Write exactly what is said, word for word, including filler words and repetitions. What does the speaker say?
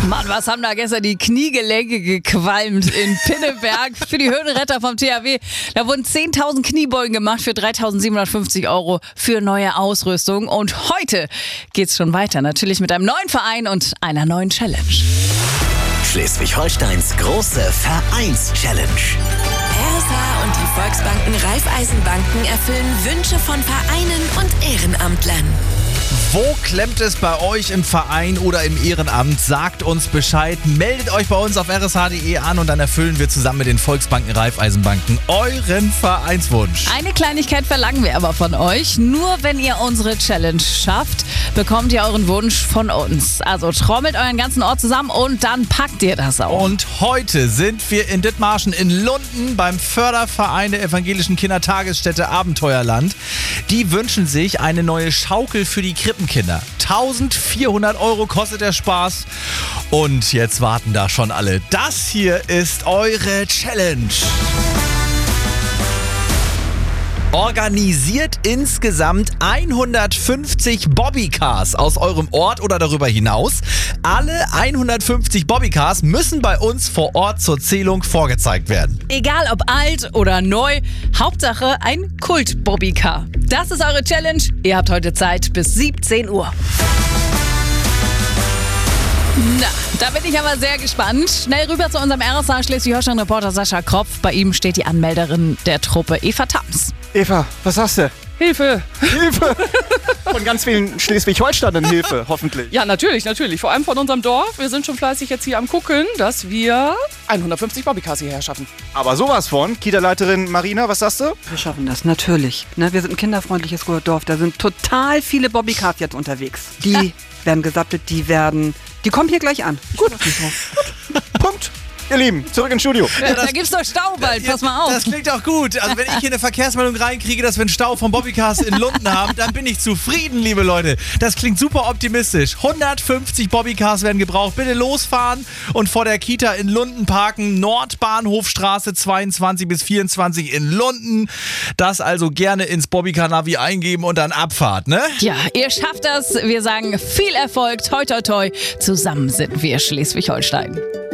Mann, was haben da gestern die Kniegelenke gequalmt in Pinneberg für die Höhenretter vom T H W. Da wurden zehntausend Kniebeugen gemacht für dreitausendsiebenhundertfünfzig Euro für neue Ausrüstung. Und heute geht's schon weiter, natürlich mit einem neuen Verein und einer neuen Challenge. Schleswig-Holsteins große Vereins-Challenge. R S H und die Volksbanken Raiffeisenbanken erfüllen Wünsche von Vereinen und Ehrenamtlern. Wo klemmt es bei euch im Verein oder im Ehrenamt? Sagt uns Bescheid. Meldet euch bei uns auf r s h punkt d e an und dann erfüllen wir zusammen mit den Volksbanken Raiffeisenbanken euren Vereinswunsch. Eine Kleinigkeit verlangen wir aber von euch. Nur wenn ihr unsere Challenge schafft, bekommt ihr euren Wunsch von uns. Also trommelt euren ganzen Ort zusammen und dann packt ihr das auch. Und heute sind wir in Dithmarschen in Lunden beim Förderverein der evangelischen Kindertagesstätte Abenteuerland. Die wünschen sich eine neue Schaukel für die Krippenkinder. eintausendvierhundert Euro kostet der Spaß. Und jetzt warten da schon alle. Das hier ist eure Challenge. Organisiert insgesamt hundertfünfzig Bobbycars aus eurem Ort oder darüber hinaus. Alle hundertfünfzig Bobbycars müssen bei uns vor Ort zur Zählung vorgezeigt werden. Egal ob alt oder neu, Hauptsache ein Kult-Bobbycar. Das ist eure Challenge. Ihr habt heute Zeit bis siebzehn Uhr. Na, da bin ich aber sehr gespannt. Schnell rüber zu unserem R S H Schleswig-Holstein-Reporter Sascha Kropf. Bei ihm steht die Anmelderin der Truppe, Eva Tams. Eva, was sagst du? Hilfe! Hilfe! Von ganz vielen Schleswig-Holsteinern Hilfe, hoffentlich. Ja, natürlich, natürlich. Vor allem von unserem Dorf. Wir sind schon fleißig jetzt hier am Gucken, dass wir hundertfünfzig Bobbycars hierher schaffen. Aber sowas von. Kita-Leiterin Marina, was sagst du? Wir schaffen das, natürlich. Ne, wir sind ein kinderfreundliches Dorf. Da sind total viele Bobbycars jetzt unterwegs. Die werden gesattelt, die werden... Die kommen hier gleich an. Gut. Punkt. Ihr Lieben, zurück ins Studio. Ja, da gibt's doch Stau bald, pass mal auf. Das klingt auch gut. Also wenn ich hier eine Verkehrsmeldung reinkriege, dass wir einen Stau von Bobbycars in Lunden haben, dann bin ich zufrieden, liebe Leute. Das klingt super optimistisch. hundertfünfzig Bobbycars werden gebraucht. Bitte losfahren und vor der Kita in Lunden parken. Nordbahnhofstraße zweiundzwanzig bis vierundzwanzig in Lunden. Das also gerne ins Bobbycar-Navi eingeben und dann Abfahrt, ne? Ja, ihr schafft das. Wir sagen viel Erfolg. Toi, toi, toi. Zusammen sind wir Schleswig-Holstein.